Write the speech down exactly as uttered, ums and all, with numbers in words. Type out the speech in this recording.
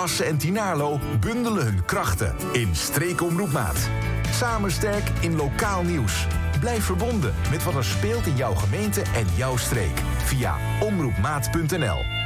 Assen en Tynaarlo bundelen hun krachten in Streekomroep Maat. Samen sterk in lokaal nieuws. Blijf verbonden met wat er speelt in jouw gemeente en jouw streek. Via omroepmaat punt n l.